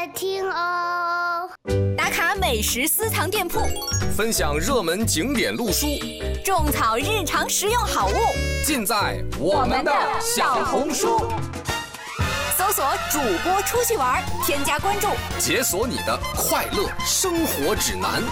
爱听哦。 打卡美食私藏店铺， 分享热门景点路书， 种草日常实用好物， 尽在我们的小红书。 搜索主播出去玩，添加关注， 解锁你的快乐生活指南。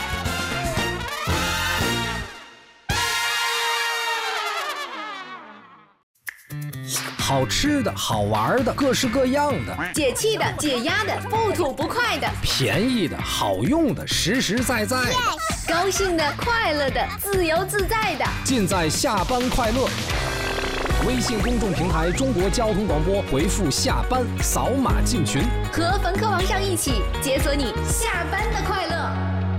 好吃的好玩的各式各样的， 解气的解压的不吐不快的， 便宜的好用的实实在在， 高兴的快乐的自由自在的， 尽在下班快乐。微信公众平台中国交通广播，回复下班扫码进群， 和冯科王上一起解锁你下班的快乐。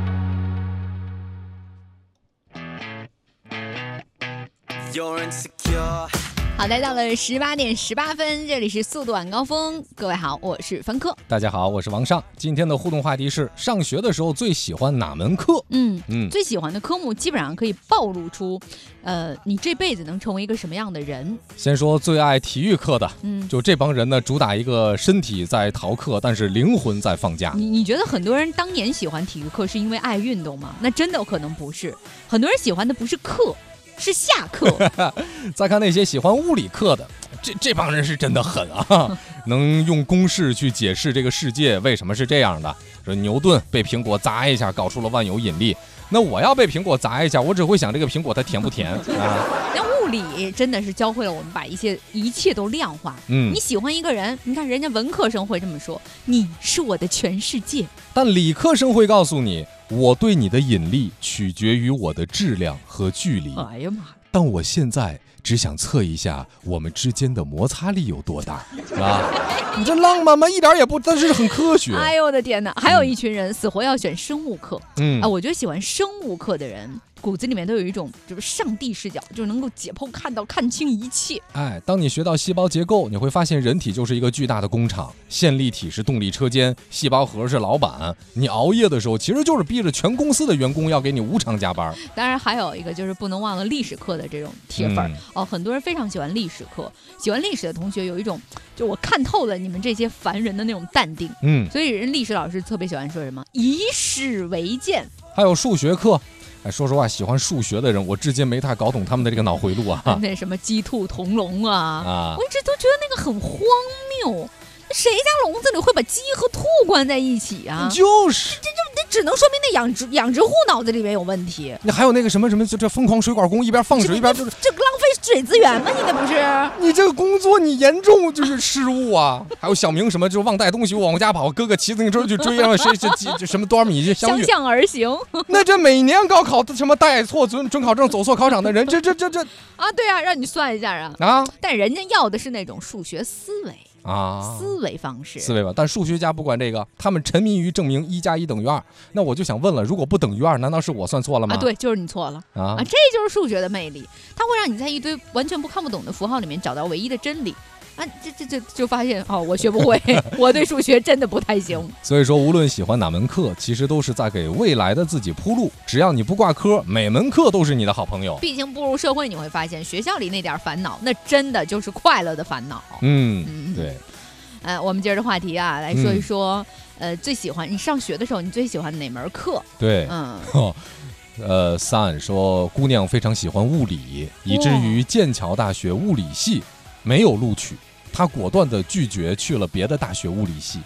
好，来到了18点18分，这里是速度晚高峰。各位好，我是冯科。 大家好，我是王尚。今天的互动话题是：上学的时候最喜欢哪门课？ 最喜欢的科目基本上可以暴露出，你这辈子能成为一个什么样的人。 先说最爱体育课的，就这帮人呢，主打一个身体在逃课，但是灵魂在放假。 你觉得很多人当年喜欢体育课是因为爱运动吗？那真的可能不是，很多人喜欢的不是课。是下课。 再看那些喜欢物理课的，这帮人是真的狠啊！能用公式去解释这个世界为什么是这样的。说牛顿被苹果砸一下，搞出了万有引力。那我要被苹果砸一下，我只会想这个苹果它甜不甜啊？ 那物理真的是教会了我们把一切都量化。你喜欢一个人，你看人家文科生会这么说：“你是我的全世界。” 但理科生会告诉你。我对你的引力取决于我的质量和距离。 哎呀妈！ 但我现在只想测一下我们之间的摩擦力有多大啊！你这浪漫吗？一点也不，但是很科学。 哎呦我的天哪！还有一群人死活要选生物课。我觉得喜欢生物课的人骨子里面都有一种就是上帝视角，就是能够解剖看清一切。 当你学到细胞结构，你会发现人体就是一个巨大的工厂，线粒体是动力车间，细胞核是老板。你熬夜的时候，其实就是逼着全公司的员工要给你无偿加班。 当然还有一个就是不能忘了历史课的这种铁粉很多人非常喜欢历史课。喜欢历史的同学有一种，就我看透了你们这些凡人的那种淡定。所以人历史老师特别喜欢说什么以史为鉴。 还有数学课。说实话，喜欢数学的人，我至今没太搞懂他们的这个脑回路啊。 那什么鸡兔同笼啊，我一直都觉得那个很荒谬。谁家笼子里会把鸡和兔关在一起啊？ 就是这只能说明那养殖户脑子里面有问题。 你还有那个什么这疯狂水管工，一边放水一边这浪费水资源吗？你那不是？ 你这个工作你严重就是失误啊！还有小明什么就忘带东西往家跑，哥哥骑自行车去追，让谁什么多少米相向而行。 那这每年高考什么带错准考证走错考场的人，这啊，对啊，让你算一下啊！但人家要的是那种数学思维。思维方式， 但数学家不管这个，他们沉迷于证明1+1等于2。那我就想问了，如果不等于2，难道是我算错了吗？ 对，就是你错了这就是数学的魅力，它会让你在一堆完全不看不懂的符号里面找到唯一的真理。这就发现我学不会，我对数学真的不太行。 所以说，无论喜欢哪门课，其实都是在给未来的自己铺路。只要你不挂科，每门课都是你的好朋友。 毕竟步入社会，你会发现学校里那点烦恼，那真的就是快乐的烦恼。 对。 我们接着话题啊，来说一说，最喜欢你上学的时候，你最喜欢哪门课？ 对，Sun 说，姑娘非常喜欢物理，以至于剑桥大学物理系没有录取。他果断地拒绝去了别的大学物理系。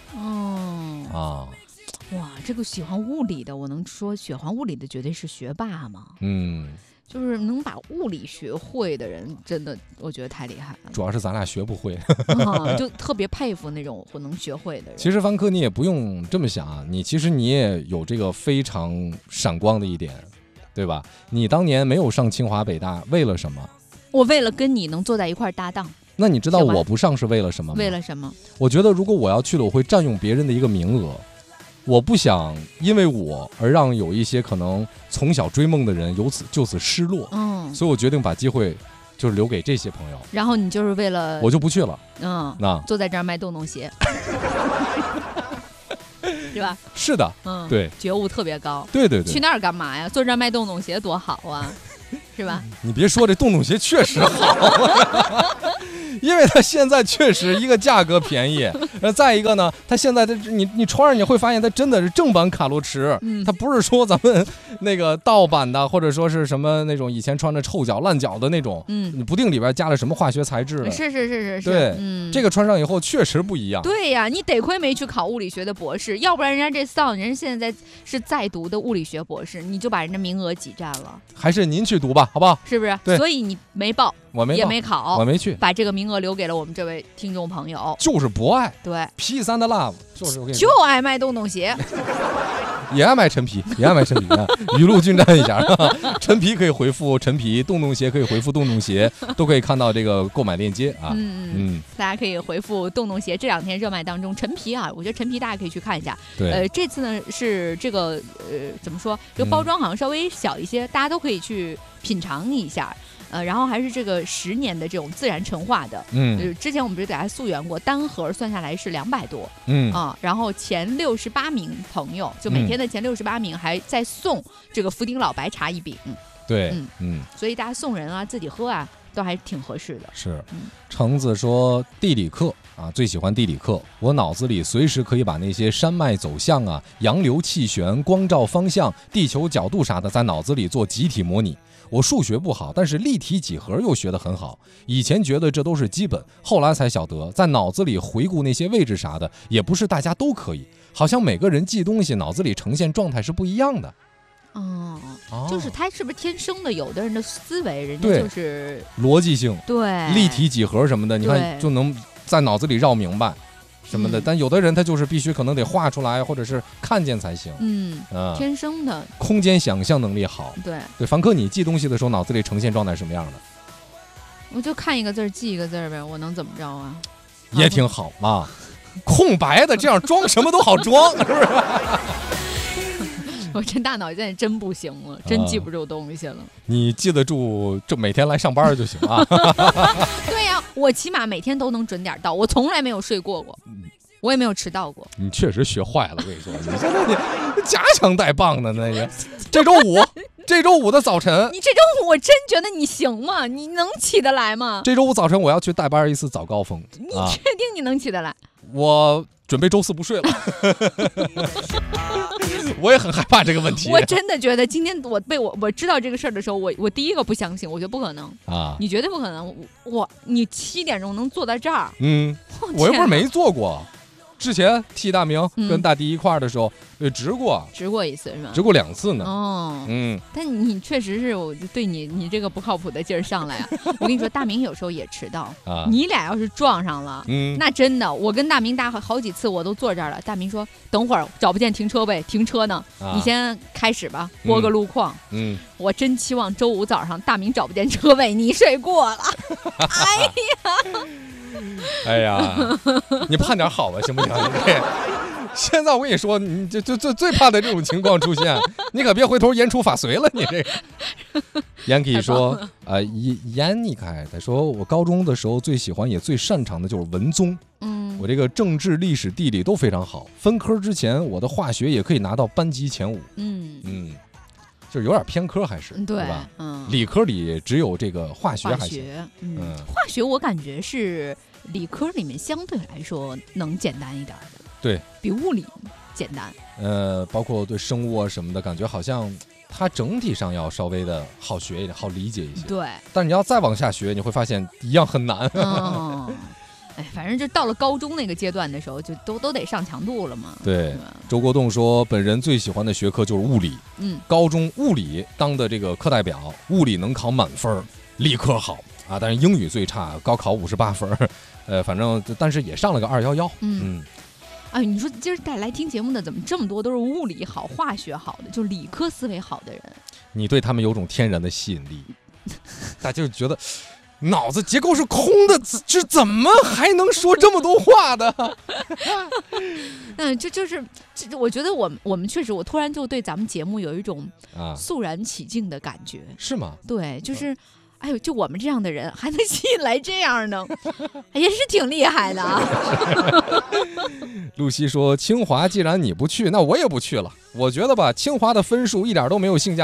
哇，这个喜欢物理的，我能说喜欢物理的绝对是学霸吗？就是能把物理学会的人，真的我觉得太厉害了。 主要是咱俩学不会， 就特别佩服那种能学会的人。 其实凡科你也不用这么想啊，其实你也有这个非常闪光的一点，对吧？你当年没有上清华北大，为了什么？ 我为了跟你能坐在一块搭档。 那你知道我不上是为了什么吗？ 为了什么？ 我觉得如果我要去了，我会占用别人的一个名额。我不想因为我而让有一些可能从小追梦的人就此失落。所以我决定把机会就是留给这些朋友。 然后你就是为了我就不去了。 坐在这儿卖洞洞鞋。是吧？ 是的，对， 觉悟特别高。 对， 去那儿干嘛呀？坐这儿卖洞洞鞋多好啊！是吧？ 你别说，这洞洞鞋确实好。 因为它现在确实一个价格便宜，再一个呢，它现在你穿上你会发现它真的是正版卡路驰，它不是说咱们那个盗版的，或者说是什么那种以前穿着臭脚烂脚的那种，你不定里边加了什么化学材质的。 是， 对，这个穿上以后确实不一样。 对呀，你得亏没去考物理学的博士，要不然人家这丧人现在是在读的物理学博士，你就把人家名额挤占了。 还是您去读吧，好不好？ 是不是？ 对， 所以你没报， 我没报， 也没考， 我没去， 把这个名额留给了我们这位听众朋友。 就是博爱， 对 ，P3 的 love， 就是我跟你就爱卖洞洞鞋。 也爱买陈皮，也爱买陈皮啊！雨露均沾一下，陈皮可以回复陈皮，洞洞鞋可以回复洞洞鞋，都可以看到这个购买链接啊。 大家可以回复洞洞鞋。这2天热卖当中，陈皮啊，我觉得陈皮大家可以去看一下。 对， 这次呢是这个怎么说？这个包装好像稍微小一些，大家都可以去品尝一下。然后还是这个10年的这种自然陈化的，之前我们不是给大家溯源过，单盒算下来是200多，然后前68名朋友，就每天的前68名还在送这个福鼎老白茶1饼， 对， 所以大家送人啊，自己喝啊，都还挺合适的。 是，橙子说地理课啊，最喜欢地理课，我脑子里随时可以把那些山脉走向啊、洋流气旋、光照方向、地球角度啥的，在脑子里做集体模拟。我数学不好，但是立体几何又学得很好。以前觉得这都是基本，后来才晓得，在脑子里回顾那些位置啥的，也不是大家都可以。好像每个人记东西，脑子里呈现状态是不一样的。 就是他是不是天生的？有的人的思维，人家就是逻辑性， 对， 立体几何什么的，你看就能在脑子里绕明白。什么的，但有的人他就是必须可能得画出来，或者是看见才行。 天生的空间想象能力好。 对， 凡客，你记东西的时候，脑子里呈现状态什么样的？ 我就看一个字记一个字呗，我能怎么着啊？ 也挺好嘛，空白的这样装什么都好装，是不是？ 我这大脑现在真不行了，真记不住东西了。 你记得住，就每天来上班就行啊。 对呀，我起码每天都能准点到，我从来没有睡过，我也没有迟到过。 你确实学坏了，我跟你说，你现在你夹枪带棒的那个。这周五的早晨， 你这周五我真觉得你行吗？你能起得来吗？ 这周五早晨我要去带班一次早高峰。 你确定你能起得来？ 我准备周4不睡了。我也很害怕这个问题。 我真的觉得今天我知道这个事儿的时候，我第一个不相信，我觉得不可能啊！你绝对不可能！你7点钟能坐在这儿？ 我又不是没坐过。之前替大明跟大迪一块儿的时候，值过一次是吧？值过2次呢。但你确实是，我对你这个不靠谱的劲儿上来啊！我跟你说，大明有时候也迟到啊。你俩要是撞上了，那真的，我跟大明好几次我都坐这儿了。大明说：“等会儿找不见停车位，停车呢，你先开始吧，播个路况。”我真期望周五早上大明找不见车位，你睡过了。 哎呀，你盼点好吧，行不行？现在我跟你说，你最怕的这种情况出现，你可别回头言出法随了。你这个，Yankee 说Yankee 他说我高中的时候最喜欢也最擅长的就是文综。我这个政治、历史、地理都非常好。分科之前，我的化学也可以拿到班级前5。就是有点偏科，还是对吧？理科里只有这个化学还行。 化学我感觉是理科里面相对来说能简单一点的， 对， 比物理简单。 包括对生物啊什么的，感觉好像它整体上要稍微的好学一点，好理解一些。 对， 但你要再往下学，你会发现一样很难。 反正就到了高中那个阶段的时候，就都得上强度了嘛。 对，周国栋说，本人最喜欢的学科就是物理。高中物理当的这个课代表，物理能考满分，理科好啊，但是英语最差，高考58分。反正但是也上了个211。 你说今儿带来听节目的怎么这么多都是物理好、化学好的，就理科思维好的人？ 你对他们有种天然的吸引力，大家就觉得。脑子结构是空的，这怎么还能说这么多话的？ 我觉得我们确实，我突然就对咱们节目有一种肃然起敬的感觉， 是吗？ 对，就是，哎呦，就我们这样的人还能吸引来这样的，也是挺厉害的啊。 露西说：“清华既然你不去，那我也不去了。我觉得吧，清华的分数一点都没有性价比。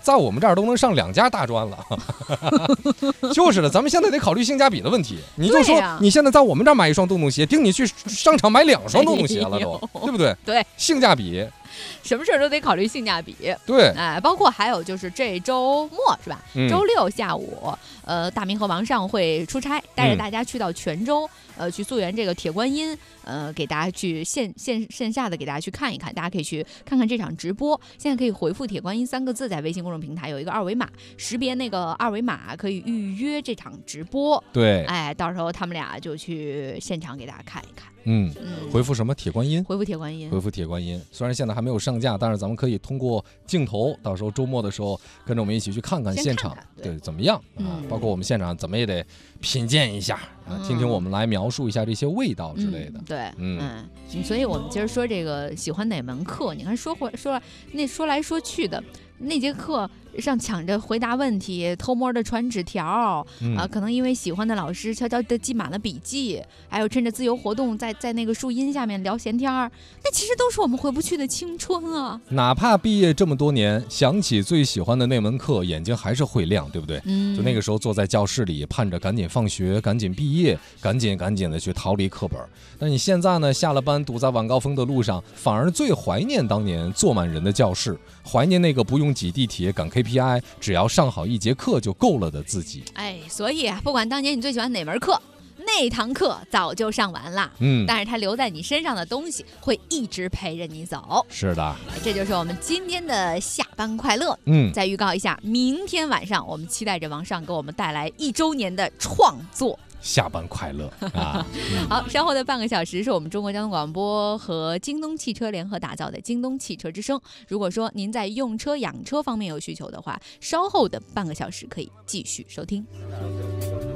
在我们这儿都能上2家大专了。就是的，咱们现在得考虑性价比的问题。你就说你现在在我们这儿买一双洞洞鞋，顶你去商场买2双洞洞鞋了都，对不对？ 对， 性价比。 什么事儿都得考虑性价比， 对， 哎，包括还有就是这周末是吧？周6下午，大明和王上会出差，带着大家去到泉州，去溯源这个铁观音，给大家去线下的给大家去看一看，大家可以去看看这场直播。现在可以回复铁观音3个字，在微信公众平台有一个2维码，识别那个2维码可以预约这场直播。 对， 哎，到时候他们俩就去现场给大家看一看。 回复什么铁观音？ 回复铁观音， 回复铁观音。虽然现在还没有上架，但是咱们可以通过镜头，到时候周末的时候跟着我们一起去看看现场，对怎么样啊？包括我们现场怎么也得品鉴一下啊，听听我们来描述一下这些味道之类的。 对，所以我们今儿说这个喜欢哪门课？你看说来说去的那节课上抢着回答问题，偷摸的传纸条可能因为喜欢的老师悄悄的记满了笔记，还有趁着自由活动在那个树荫下面聊闲天儿，那其实都是我们回不去的青春啊！ 哪怕毕业这么多年，想起最喜欢的那门课，眼睛还是会亮，对不对？就那个时候坐在教室里，盼着赶紧放学，赶紧毕业，赶紧的去逃离课本。但你现在呢，下了班堵在晚高峰的路上，反而最怀念当年坐满人的教室，怀念那个不用挤地铁赶 KPI， 只要上好1节课就够了的自己。 哎，所以不管当年你最喜欢哪门课，那堂课早就上完了，但是它留在你身上的东西会一直陪着你走。 是的， 这就是我们今天的下班快乐。再预告一下，明天晚上我们期待着王上给我们带来1周年的创作。 下班快乐啊！ 好，稍后的半个小时是我们中国交通广播和京东汽车联合打造的京东汽车之声。如果说您在用车养车方面有需求的话，稍后的半个小时可以继续收听。